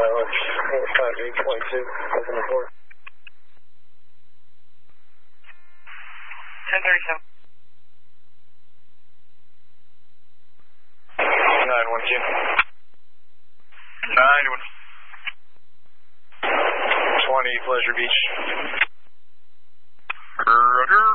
5-8-22, open report. 1037. 912. 9-1. 20 Pleasure Beach. Roger.